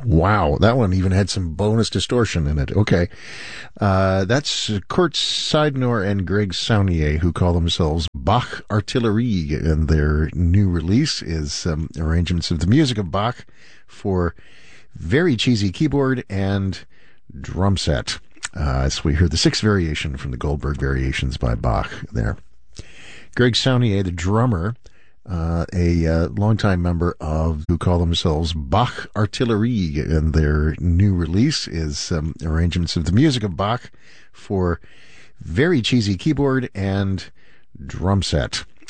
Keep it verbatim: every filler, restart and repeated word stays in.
Wow, that one even had some bonus distortion in it. Okay. Uh, that's Kurt Seidnor and Greg Saunier, who call themselves Bach Artillerie, and their new release is um, arrangements of the music of Bach for very cheesy keyboard and drum set. Uh, so we heard the sixth variation from the Goldberg Variations by Bach there. Greg Saunier, the drummer, Uh, a uh, longtime member of who call themselves Bach Artillerie, and their new release is um, arrangements of the music of Bach for very cheesy keyboard and drum set.